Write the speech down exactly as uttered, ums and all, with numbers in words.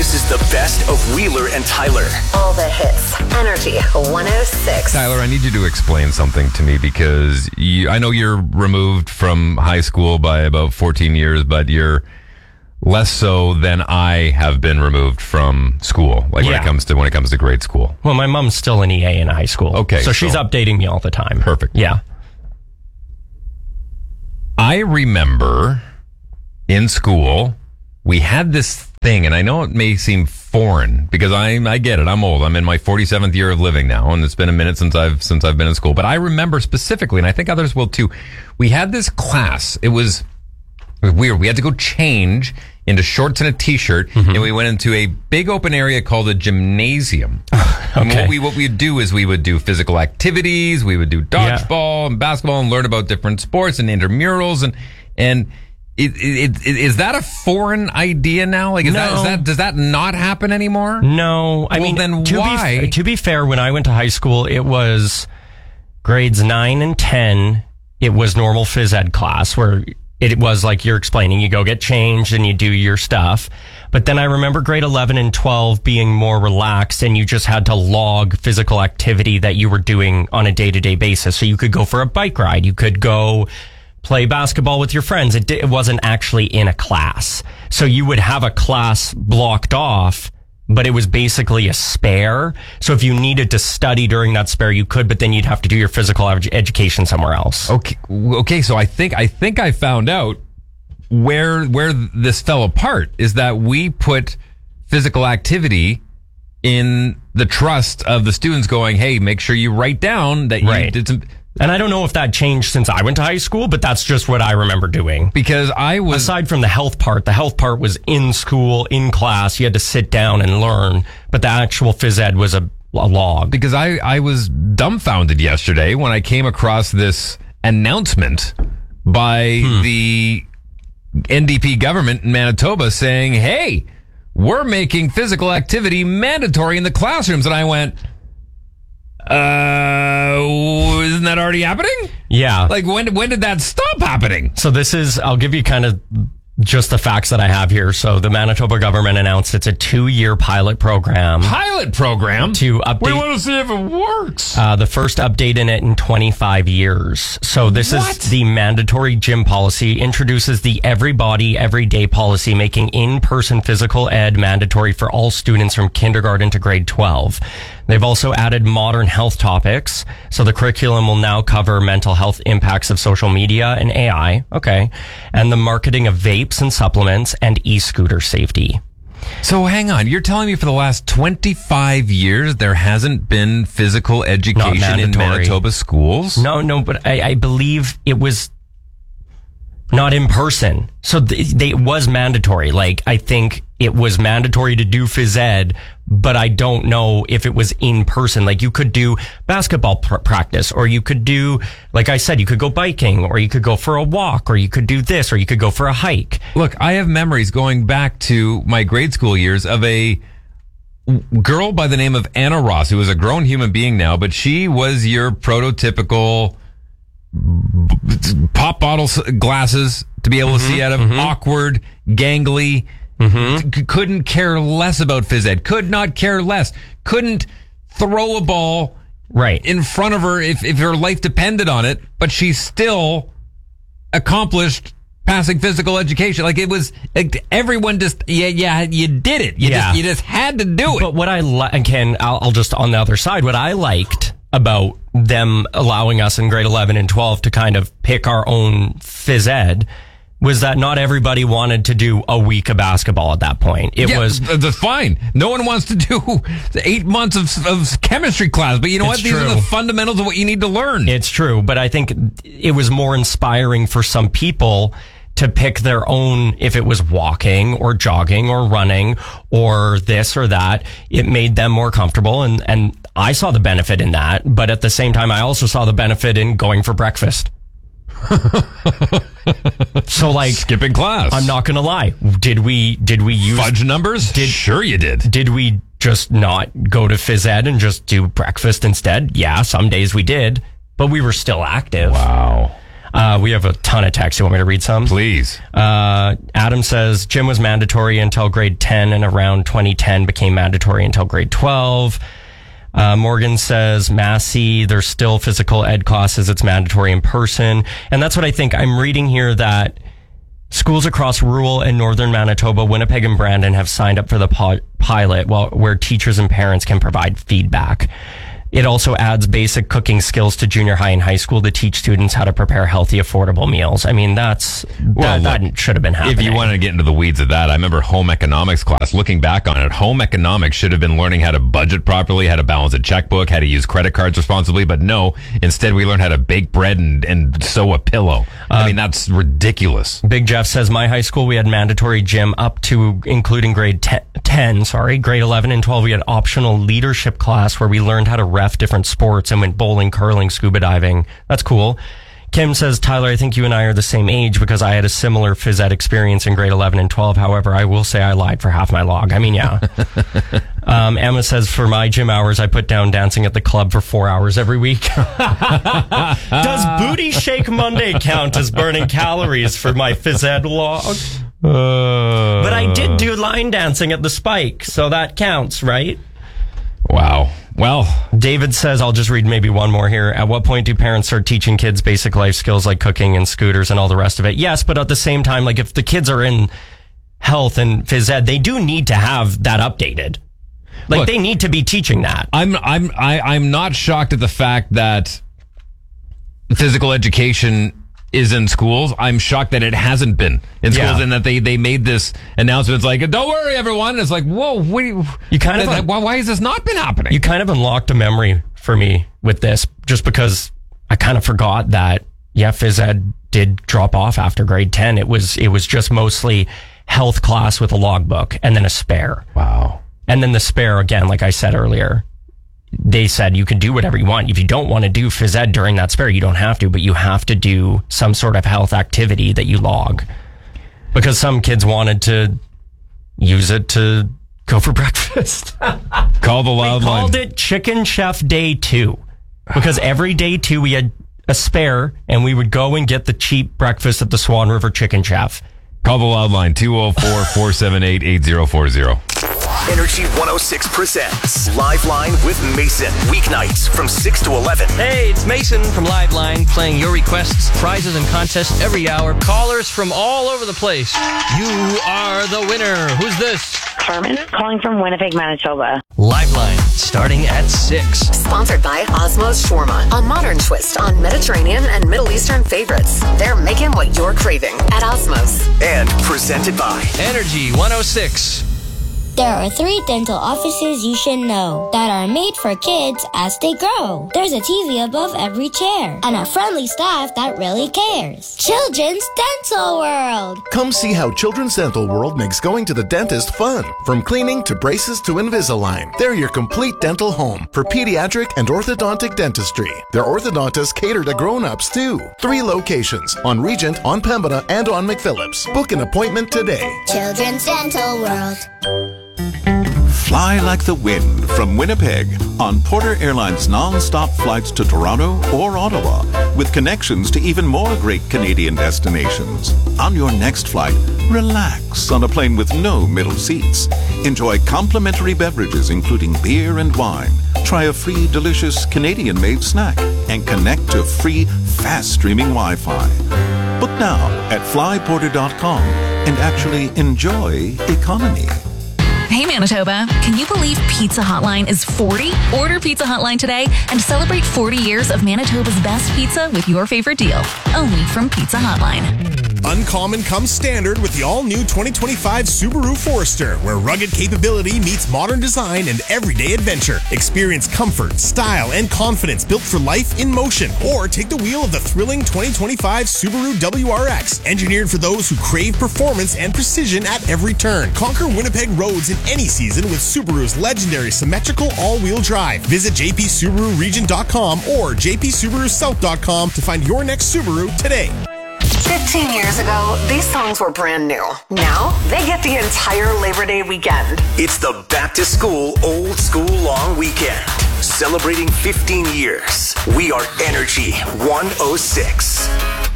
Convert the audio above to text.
This is the best of Wheeler and Tyler. All the hits. Energy one oh six. Tyler, I need you to explain something to me because you, I know you're removed from high school by about fourteen years, but you're less so than I have been removed from school. Like when Yeah. it comes to when it comes to grade school. Well, my mom's still an E A in high school. Okay, So she's so- updating me all the time. Perfect. Yeah. I remember in school we had this thing, and I know it may seem foreign because I I get it. I'm old. I'm in my forty-seventh year of living now, and it's been a minute since I've since I've been in school. But I remember specifically, and I think others will too. We had this class. It was, it was weird. We had to go change into shorts and a t-shirt, Mm-hmm. and we went into a big open area called a gymnasium. And Okay. what we what we'd do is we would do physical activities, we would do dodgeball and basketball, and learn about different sports and intramurals, and and it, it, it, is that a foreign idea now? Like, is that, is No. that does that not happen anymore? No, I Well, mean, then to why? Be, to be fair, when I went to high school, it was grades nine and ten. It was normal phys ed class where it was like you're explaining, you go get changed and you do your stuff. But then I remember grade eleven and twelve being more relaxed and you just had to log physical activity that you were doing on a day-to-day basis. So you could go for a bike ride. You could go play basketball with your friends. It, di- it wasn't actually in a class. So you would have a class blocked off, but it was basically a spare. So if you needed to study during that spare, you could, but then you'd have to do your physical ed- education somewhere else. Okay, okay. So I think I think I found out where where this fell apart is that we put physical activity in the trust of the students, going, "Hey, make sure you write down that you Right. did some." And I don't know if that changed since I went to high school, but that's just what I remember doing. Because I was Aside from the health part, the health part was in school, in class. You had to sit down and learn, but the actual phys ed was a, a log. because I, I was dumbfounded yesterday when I came across this announcement by Hmm. the N D P government in Manitoba saying, "Hey, we're making physical activity mandatory in the classrooms." And I went, uh, isn't that already happening? Yeah. Like, when, when did that stop happening? So this is, I'll give you kind of just the facts that I have here. So the Manitoba government announced it's a two-year pilot program Pilot program to update. We want to see if it works. Uh, the first update in it in twenty-five years. So this What? is the mandatory gym policy, introduces the everybody, everyday policy, making in-person physical ed mandatory for all students from kindergarten to grade twelve. They've also added modern health topics. So the curriculum will now cover mental health impacts of social media and A I. Okay. And the marketing of vapes and supplements and e-scooter safety. So hang on, you're telling me for the last twenty-five years there hasn't been physical education in mandatory. Manitoba schools? No, no, but I, I believe it was not in person. So th- they, it was mandatory. Like, I think it was mandatory to do phys ed, but I don't know if it was in person. Like, you could do basketball pr- practice, or you could do, like I said, you could go biking, or you could go for a walk, or you could do this, or you could go for a hike. Look, I have memories going back to my grade school years of a girl by the name of Anna Ross, who is a grown human being now, but she was your prototypical b- pop bottle s- glasses to be able to see out of, awkward, gangly, c- couldn't care less about phys ed, could not care less, couldn't throw a ball Right. in front of her if, if her life depended on it, but she still accomplished passing physical education. Like, it was, like, everyone just, yeah, yeah, you did it. You, Yeah. just, you just had to do it. But what I li- again, I'll, I'll just on the other side. What I liked about them allowing us in grade eleven and twelve to kind of pick our own phys ed was that not everybody wanted to do a week of basketball at that point. It yeah, was th- that's fine. No one wants to do eight months of, of chemistry class, but you know what? It's These are true. the fundamentals of what you need to learn. It's true, but I think it was more inspiring for some people to pick their own, if it was walking or jogging or running or this or that. It made them more comfortable, and, and I saw the benefit in that. But at the same time, I also saw the benefit in going for breakfast. So, like, Skipping class. I'm not going to lie. Did we, did we use, Fudge numbers? Did- sure you did. did we just not go to phys ed and just do breakfast instead? Yeah, some days we did, but we were still active. Wow. Uh, we have a ton of texts. You want me to read some? Please. Uh, Adam says gym was mandatory until grade ten and around twenty ten became mandatory until grade twelve. Uh, Morgan says Massey, there's still physical ed classes. It's mandatory in person. And that's what I think. I'm reading here that schools across rural and northern Manitoba, Winnipeg and Brandon have signed up for the po- pilot while, where teachers and parents can provide feedback. It also adds basic cooking skills to junior high and high school to teach students how to prepare healthy, affordable meals. I mean, that's Well, that, look, that should have been happening. If you wanted to get into the weeds of that, I remember home economics class. Looking back on it, home economics should have been learning how to budget properly, how to balance a checkbook, how to use credit cards responsibly. But no, instead we learned how to bake bread and, and sew a pillow. I Uh, mean, that's ridiculous. Big Jeff says, my high school, we had mandatory gym up to including grade ten, ten, sorry, grade eleven and twelve. We had optional leadership class where we learned how to ref different sports and went bowling, curling, scuba diving. That's cool. Kim says, Tyler, I think you and I are the same age because I had a similar phys ed experience in grade eleven and twelve. However, I will say I lied for half my log. I mean, yeah. um, Emma says, for my gym hours, I put down dancing at the club for four hours every week. Does Booty Shake Monday count as burning calories for my phys ed log? Uh, But I did do line dancing at the Spike, so that counts, right? Wow. Well, David says, I'll just read maybe one more here. At what point do parents start teaching kids basic life skills like cooking and scooters and all the rest of it? Yes, but at the same time, like if the kids are in health and phys ed, they do need to have that updated. Like Look, they need to be teaching that. I'm I'm I, I'm not shocked at the fact that physical education is in schools. I'm shocked that it hasn't been in schools Yeah. and that they, they made this announcement. It's like, don't worry, everyone. It's like, whoa, what do you, You kind of- that- why, why has this not been happening? You kind of unlocked a memory for me with this just because I kind of forgot that, yeah, phys ed did drop off after grade ten. It was, it was just mostly health class with a logbook and then a spare. Wow. And then the spare, again, like I said earlier, they said you can do whatever you want. If you don't want to do phys ed during that spare, you don't have to, but you have to do some sort of health activity that you log. Because some kids wanted to use it to go for breakfast. Call the loud We line. called it Chicken Chef Day Two. Because every day two we had a spare and we would go and get the cheap breakfast at the Swan River Chicken Chef. Call the loud line, two oh four, four seven eight, eight oh four oh. Energy one oh six presents Live Line with Mason. Weeknights from six to eleven. Hey, it's Mason from Liveline playing your requests, prizes, and contests every hour. Callers from all over the place. You are the winner. Who's this? Carmen, calling from Winnipeg, Manitoba. Liveline, starting at six. Sponsored by Osmos Shawarma, a modern twist on Mediterranean and Middle Eastern favorites. They're making what you're craving at Osmos. And presented by Energy one oh six. There are three dental offices you should know that are made for kids as they grow. There's a T V above every chair and a friendly staff that really cares. Children's Dental World. Come see how Children's Dental World makes going to the dentist fun. From cleaning to braces to Invisalign, they're your complete dental home for pediatric and orthodontic dentistry. Their orthodontists cater to grown-ups too. Three locations, on Regent, on Pembina, and on McPhillips. Book an appointment today. Children's Dental World. Fly like the wind from Winnipeg on Porter Airlines non-stop flights to Toronto or Ottawa with connections to even more great Canadian destinations. On your next flight, relax on a plane with no middle seats. Enjoy complimentary beverages including beer and wine. Try a free, delicious Canadian-made snack and connect to free, fast-streaming Wi-Fi. Book now at fly porter dot com and actually enjoy economy. Hey Manitoba, can you believe Pizza Hotline is forty? Order Pizza Hotline today and celebrate forty years of Manitoba's best pizza with your favorite deal. Only from Pizza Hotline. Uncommon comes standard with the all-new twenty twenty-five Subaru Forester, where rugged capability meets modern design and everyday adventure. Experience comfort, style, and confidence built for life in motion. Or take the wheel of the thrilling twenty twenty-five Subaru W R X, engineered for those who crave performance and precision at every turn. Conquer Winnipeg roads in any season with Subaru's legendary symmetrical all-wheel drive. Visit j p subaru region dot com or j p subaru south dot com to find your next Subaru today. fifteen years ago, these songs were brand new. Now, they get the entire Labor Day weekend. It's the Back to School Old School Long Weekend. Celebrating fifteen years. We are Energy one oh six.